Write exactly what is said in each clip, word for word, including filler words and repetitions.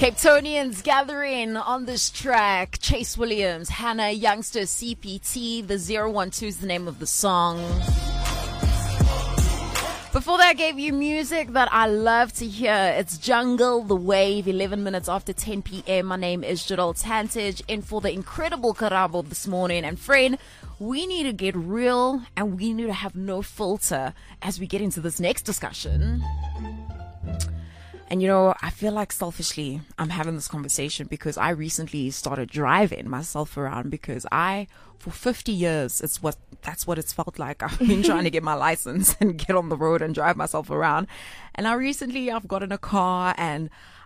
Cape Tonians gathering on this track. Chase Williams, Hannah Youngster, C P T. The zero one two is the name of the song. Before that, I gave you music that I love to hear. It's Jungle, The Wave, eleven minutes after ten p.m. My name is Jadol Tantage, in for the incredible Karabo this morning. And friend, we need to get real and we need to have no filter as we get into this next discussion. And you know, I feel like selfishly I'm having this conversation because I recently started driving myself around because I, for fifty years, it's what that's what it's felt like. I've been trying to get my license and get on the road and drive myself around. And now recently I've gotten a car and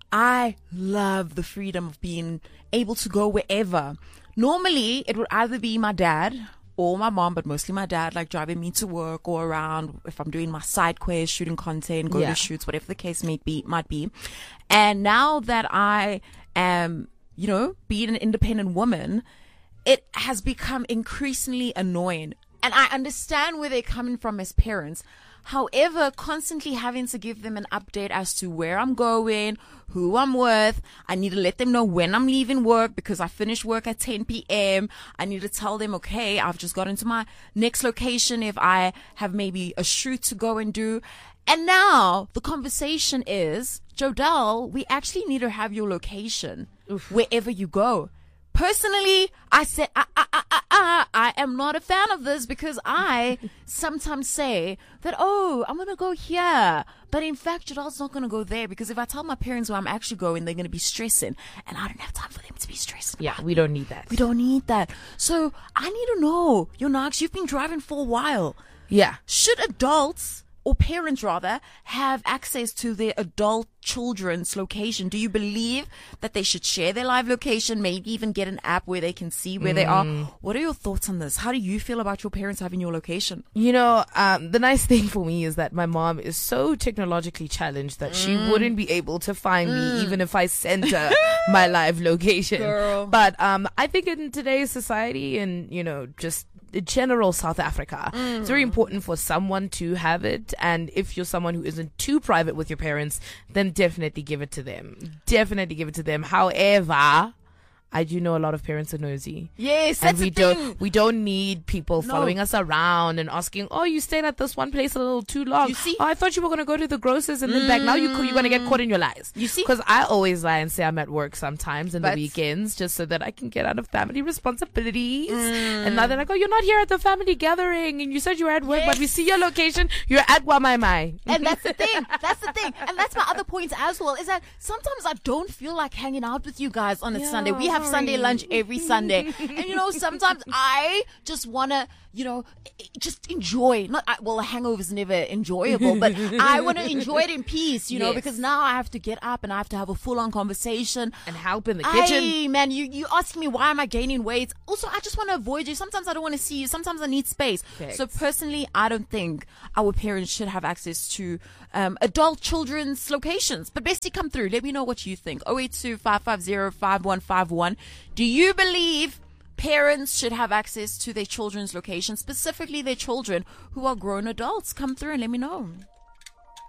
I love the freedom of being able to go wherever. Normally it would either be my dad or my mom, but mostly my dad, like driving me to work or around if I'm doing my side quests, shooting content, go Yeah. to shoots, whatever the case may be, might be. And now that I am, you know, being an independent woman, it has become increasingly annoying. And I understand where they're coming from as parents. However, constantly having to give them an update as to where I'm going, who I'm with. I need to let them know when I'm leaving work because I finish work at ten p.m. I need to tell them, okay, I've just got into my next location if I have maybe a shoot to go and do. And now the conversation is, Jodelle, we actually need to have your location Oof. wherever you go. Personally, I said, I, I, I, I, I, I am not a fan of this because I sometimes say that, oh, I'm going to go here. But in fact, Jadel's not going to go there because if I tell my parents where I'm actually going, they're going to be stressing. And I don't have time for them to be stressed. Yeah, we don't need that. We don't need that. So I need to know, Yonax, you've been driving for a while. Yeah. Should adults, or parents rather, have access to their adult children's location? Do you believe that they should share their live location, maybe even get an app where they can see where mm. they are? What are your thoughts on this? How do you feel about your parents having your location? You know, um, the nice thing for me is that my mom is so technologically challenged that mm. she wouldn't be able to find mm. me even if I sent her my live location. Girl. But um, I think in today's society and, you know, just general South Africa, mm. it's very important for someone to have it. And if you're someone who isn't too private with your parents, then definitely give it to them. Definitely give it to them. However, I do know a lot of parents are nosy. Yes, and that's we the don't thing. we don't need people No. following us around and asking, "Oh, you stayed at this one place a little too long. You see? Oh, I thought you were gonna go to the grocers and then back. Now you you're gonna get caught in your lies." You see? Because I always lie and say I'm at work sometimes in But- the weekends just so that I can get out of family responsibilities. Mm. And now they're like, "Oh, you're not here at the family gathering, and you said you were at work, Yes. but we see your location. You're at Wamaimai." And that's the thing. That's the thing. And that's my other point as well, is that sometimes I don't feel like hanging out with you guys on a Yeah, Sunday. We have sorry. Sunday lunch every Sunday. And you know, sometimes I just want to, you know, just enjoy. Not I, well, a hangover is never enjoyable, but I want to enjoy it in peace, you know, Yes. because now I have to get up and I have to have a full-on conversation. And help in the kitchen. Aye, man, you, you asking me why am I gaining weight? Also, I just want to avoid you. Sometimes I don't want to see you. Sometimes I need space. Facts. So personally, I don't think our parents should have access to um, adult children's locations. But basically, come through. Let me know what you think. oh eight two, five five zero, five one five one. Do you believe parents should have access to their children's locations, specifically their children who are grown adults? Come through and let me know.